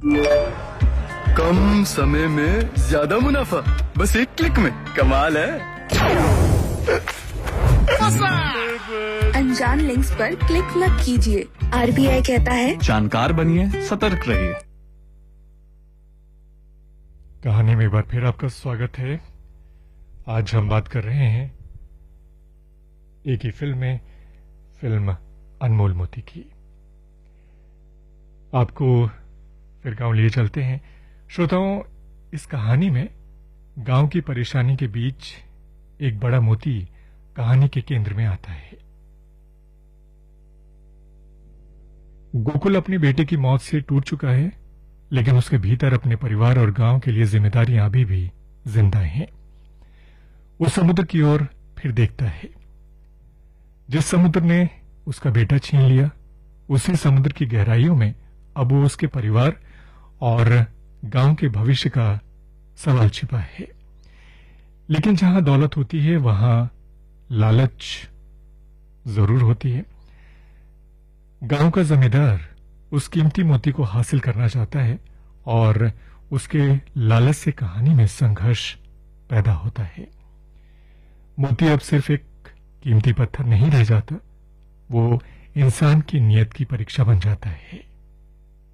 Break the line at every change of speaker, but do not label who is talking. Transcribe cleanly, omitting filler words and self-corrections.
कम समय में ज्यादा मुनाफा, बस एक क्लिक में। कमाल है।
अनजान लिंक्स पर क्लिक मत कीजिए। आरबीआई कहता है
जानकार बनिए, सतर्क रहिए।
कहानी में एक बार फिर आपका स्वागत है। आज हम बात कर रहे हैं एक ही फिल्म अनमोल मोती की। आपको फिर गांव लिए चलते हैं। श्रोताओं, इस कहानी में गांव की परेशानी के बीच एक बड़ा मोती कहानी के केंद्र में आता है। गोकुल अपनी बेटे की मौत से टूट चुका है, लेकिन उसके भीतर अपने परिवार और गांव के लिए जिम्मेदारियां अभी भी जिंदा हैं। वो समुद्र की ओर फिर देखता है। जिस समुद्र ने उसका बेटा छीन लिया, उसी समुद्र की गहराइयों में अब वो उसके परिवार और गांव के भविष्य का सवाल छिपा है। लेकिन जहां दौलत होती है वहां लालच जरूर होती है। गांव का जमींदार उस कीमती मोती को हासिल करना चाहता है और उसके लालच से कहानी में संघर्ष पैदा होता है। मोती अब सिर्फ एक कीमती पत्थर नहीं रह जाता, वो इंसान की नीयत की परीक्षा बन जाता है।